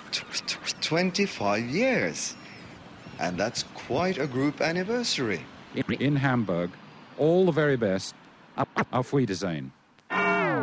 25 years. And that's quite a group anniversary. In Hamburg, all the very best. Auf Wiedersehen.